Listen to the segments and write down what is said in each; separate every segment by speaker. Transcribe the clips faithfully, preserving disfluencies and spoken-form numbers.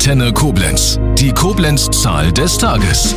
Speaker 1: Antenne Koblenz. Die Koblenz-Zahl des Tages.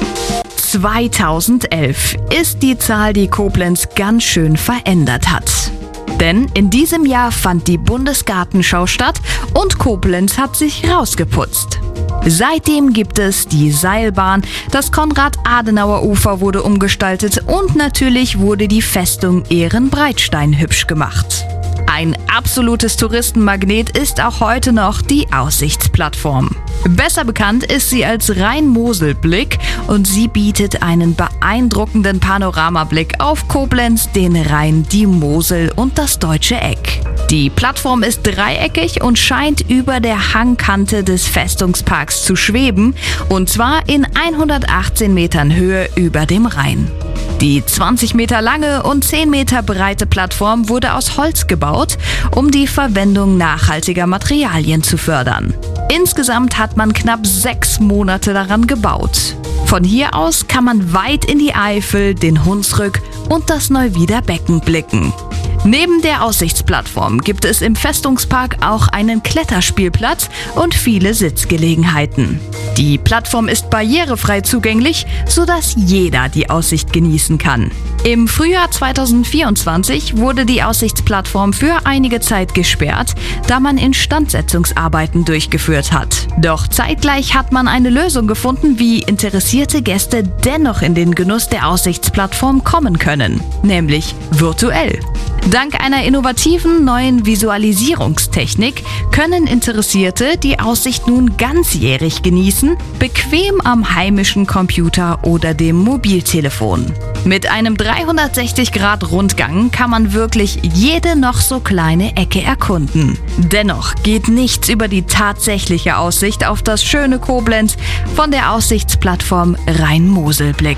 Speaker 2: zweitausendelf ist die Zahl, die Koblenz ganz schön verändert hat. Denn in diesem Jahr fand die Bundesgartenschau statt und Koblenz hat sich rausgeputzt. Seitdem gibt es die Seilbahn, das Konrad-Adenauer-Ufer wurde umgestaltet und natürlich wurde die Festung Ehrenbreitstein hübsch gemacht. Ein absolutes Touristenmagnet ist auch heute noch die Aussichtsplattform. Besser bekannt ist sie als Rhein-Mosel-Blick und sie bietet einen beeindruckenden Panoramablick auf Koblenz, den Rhein, die Mosel und das Deutsche Eck. Die Plattform ist dreieckig und scheint über der Hangkante des Festungsparks zu schweben, und zwar in hundertachtzehn Metern Höhe über dem Rhein. Die zwanzig Meter lange und zehn Meter breite Plattform wurde aus Holz gebaut, um die Verwendung nachhaltiger Materialien zu fördern. Insgesamt hat man knapp sechs Monate daran gebaut. Von hier aus kann man weit in die Eifel, den Hunsrück und das Neuwieder Becken blicken. Neben der Aussichtsplattform gibt es im Festungspark auch einen Kletterspielplatz und viele Sitzgelegenheiten. Die Plattform ist barrierefrei zugänglich, sodass jeder die Aussicht genießen kann. Im Frühjahr zweitausendvierundzwanzig wurde die Aussichtsplattform für einige Zeit gesperrt, da man Instandsetzungsarbeiten durchgeführt hat. Doch zeitgleich hat man eine Lösung gefunden, wie interessierte Gäste dennoch in den Genuss der Aussichtsplattform kommen können, nämlich virtuell. Dank einer innovativen neuen Visualisierungstechnik können Interessierte die Aussicht nun ganzjährig genießen, bequem am heimischen Computer oder dem Mobiltelefon. Mit einem dreihundertsechzig Grad Rundgang kann man wirklich jede noch so kleine Ecke erkunden. Dennoch geht nichts über die tatsächliche Aussicht auf das schöne Koblenz von der Aussichtsplattform Rhein-Mosel-Blick.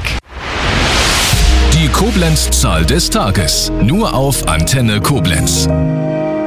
Speaker 1: Die Koblenz-Zahl des Tages. Nur auf Antenne Koblenz.